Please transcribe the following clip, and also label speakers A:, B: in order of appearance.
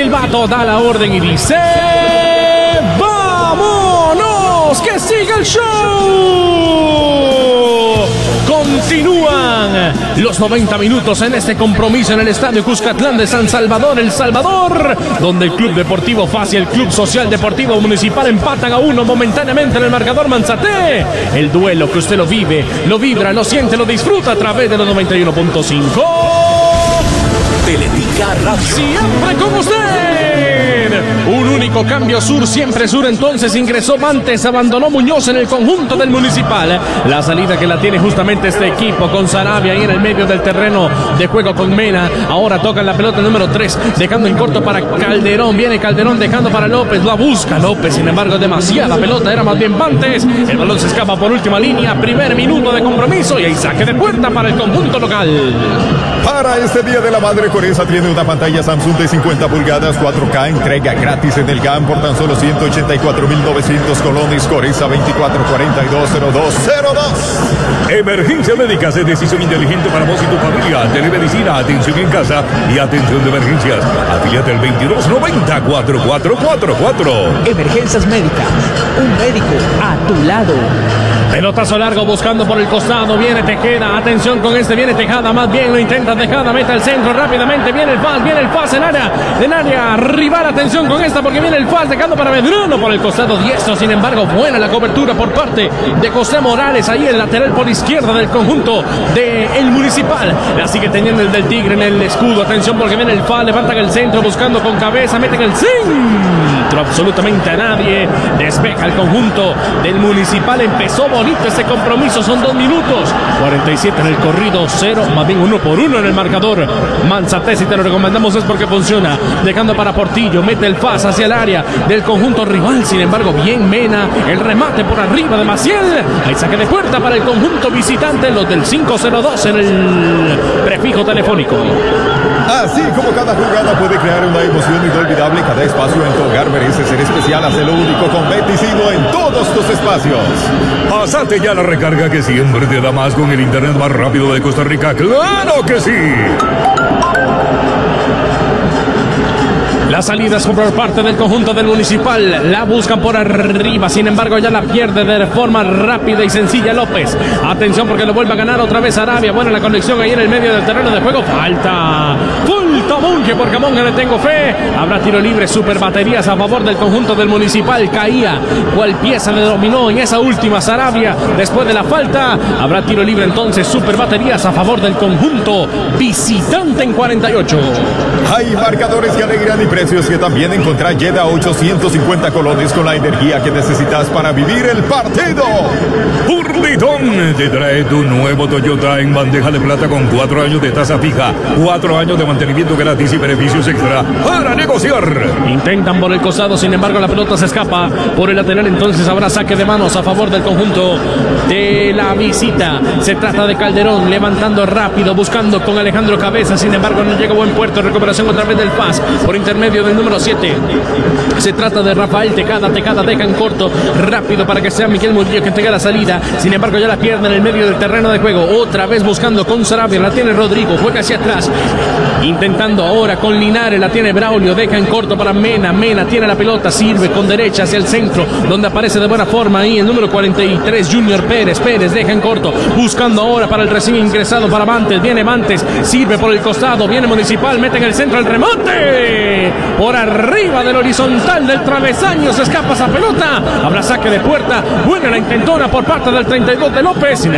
A: silbato da la orden y dice: ¡vámonos! ¡Que siga el show! Continúan los 90 minutos en este compromiso en el Estadio Cuscatlán de San Salvador, El Salvador, donde el Club Deportivo FAS y el Club Social Deportivo Municipal empatan a 1 momentáneamente en el marcador Manzaté. El duelo que usted lo vive, lo vibra, lo siente, lo disfruta a través de los 91.5.
B: Teletica Radio.
A: Siempre con usted. Un único cambio, Sur, siempre Sur. Entonces ingresó Mantes, abandonó Muñoz en el conjunto del Municipal. La salida que la tiene justamente este equipo con Sarabia ahí en el medio del terreno de juego con Mena. Ahora toca la pelota número 3, dejando en corto para Calderón. Viene Calderón dejando para López, la busca López, sin embargo demasiada pelota, era más bien Mantes. El balón se escapa por última línea, primer minuto de compromiso y hay saque de puerta para el conjunto local.
C: Para este Día de la Madre, Coreza tiene una pantalla Samsung de 50 pulgadas 4K, entrega gratis en el GAM por tan solo 184.900 colones. Coreza 24420202.
D: Emergencia médica es decisión inteligente para vos y tu familia. Telemedicina, atención en casa y atención de emergencias. Afíliate al 2290-4444.
E: Emergencias médicas, un médico a tu lado.
A: Pelotazo largo buscando por el costado, viene Tejeda, atención con este, viene Tejada, más bien lo intenta Tejada, mete al centro rápidamente, viene el FAS en área rival, atención con esta porque viene el FAS dejando para Medrano por el costado diestro, sin embargo buena la cobertura por parte de José Morales, ahí el lateral por izquierda del conjunto del Municipal, la sigue teniendo el del Tigre en el escudo, atención porque viene el FAS, levantan el centro buscando con cabeza, meten el centro, absolutamente a nadie, despeja el conjunto del Municipal, empezó bonito este compromiso, son 2 minutos 47 en el corrido, 0, más bien 1 por 1 en el marcador. Manzaté, si te lo recomendamos es porque funciona, dejando para Portillo, mete el FAS hacia el área del conjunto rival, sin embargo bien Mena, el remate por arriba de Maciel, hay saque de puerta para el conjunto visitante, los del 502 en el prefijo telefónico.
C: Así como cada jugada puede crear una emoción inolvidable, cada espacio en tu hogar merece ser especial. Hazlo único con Betisimo en todos tus espacios.
D: Pásate ya la recarga que siempre te da más con el internet más rápido de Costa Rica. ¡Claro que sí!
A: Las salidas por parte del conjunto del Municipal, la buscan por arriba, sin embargo ya la pierde de forma rápida y sencilla López. Atención porque lo vuelve a ganar otra vez Arabia, buena la conexión ahí en el medio del terreno de juego, falta Monge, porque Monge le tengo fe, habrá tiro libre, super baterías a favor del conjunto del Municipal, caía, cual pieza le dominó en esa última Sarabia, después de la falta, habrá tiro libre entonces, super baterías a favor del conjunto visitante en 48.
C: Hay marcadores que alegran y precios que también encontrar. Llega 850 colones con la energía que necesitas para vivir el partido.
D: Burlitón te trae tu nuevo Toyota en bandeja de plata con 4 años de tasa fija, 4 años de mantenimiento gratis y beneficios extra para negociar.
A: Intentan por el costado, sin embargo la pelota se escapa por el lateral, entonces habrá saque de manos a favor del conjunto de la visita. Se trata de Calderón levantando rápido, buscando con Alejandro Cabeza, sin embargo no llega a buen puerto, recuperación otra vez del FAS por intermedio del número 7. Se trata de Rafael Tejada deja en corto, rápido para que sea Miguel Murillo que tenga la salida, sin embargo ya la pierde en el medio del terreno de juego, otra vez buscando con Sarabia, la tiene Rodrigo, juega hacia atrás, intentando ahora con Linares, la tiene Braulio, deja en corto para Mena tiene la pelota, sirve con derecha hacia el centro, donde aparece de buena forma ahí el número 43, Junior Pérez deja en corto, buscando ahora para el recién ingresado para Mantes, viene Mantes, sirve por el costado, viene Municipal, mete en el centro el remate, por arriba del horizontal del travesaño, se escapa esa pelota, habrá saque de puerta, buena la intentona por parte del 32 de López.